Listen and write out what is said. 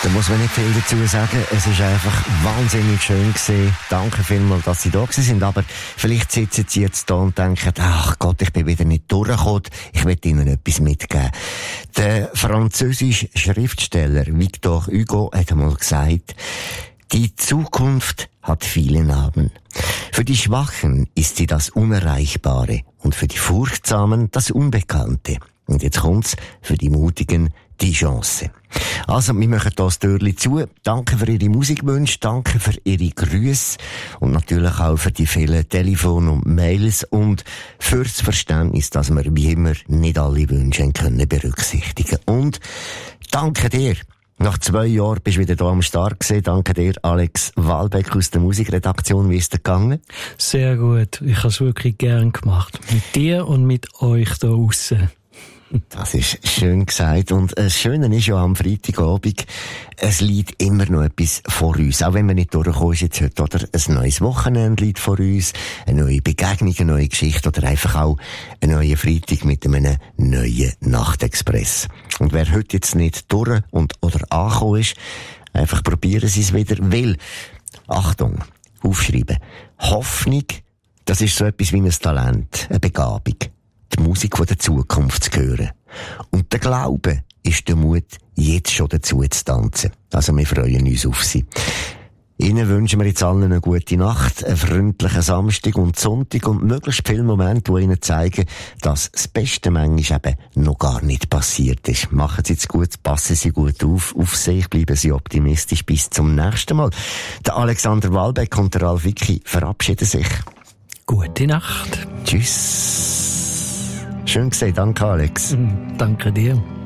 Da muss man nicht viel dazu sagen. Es ist einfach wahnsinnig schön gewesen. Danke vielmals, dass Sie da sind. Aber vielleicht sitzen Sie jetzt da und denken, ach Gott, ich bin wieder nicht durchgekommen. Ich will Ihnen etwas mitgeben. Der französische Schriftsteller Victor Hugo hat einmal gesagt, die Zukunft hat viele Namen. Für die Schwachen ist sie das Unerreichbare und für die Furchtsamen das Unbekannte. Und jetzt kommt's, für die Mutigen die Chance. Also, wir machen das Türchen zu. Danke für Ihre Musikwünsche, danke für Ihre Grüße und natürlich auch für die vielen Telefon- und Mails und fürs Verständnis, dass wir wie immer nicht alle Wünsche können berücksichtigen. Und danke dir. Nach 2 Jahren bist du wieder hier am Start gewesen. Danke dir, Alex Walbeck aus der Musikredaktion. Wie ist es gegangen? Sehr gut. Ich habe es wirklich gern gemacht. Mit dir und mit euch da draussen. Das ist schön gesagt. Und das Schöne ist ja am Freitagabend, es liegt immer noch etwas vor uns. Auch wenn wir nicht durchkommen, ist jetzt heute, oder ein neues Wochenende liegt vor uns, eine neue Begegnung, eine neue Geschichte oder einfach auch ein neuer Freitag mit einem neuen Nachtexpress. Und wer heute jetzt nicht durch oder angekommen ist, einfach probieren Sie es wieder. Weil, Achtung, aufschreiben, Hoffnung, das ist so etwas wie ein Talent, eine Begabung. Die Musik von der Zukunft zu hören. Und der Glaube ist der Mut, jetzt schon dazu zu tanzen. Also wir freuen uns auf Sie. Ihnen wünschen wir jetzt allen eine gute Nacht, einen freundlichen Samstag und Sonntag und möglichst viele Momente, die Ihnen zeigen, dass das Beste manchmal eben noch gar nicht passiert ist. Machen Sie es gut, passen Sie gut auf sich, bleiben Sie optimistisch. Bis zum nächsten Mal. Der Alexander Walbeck und der Ralf Wicki verabschieden sich. Gute Nacht. Tschüss. Schön gesehen, danke Alex. Danke dir.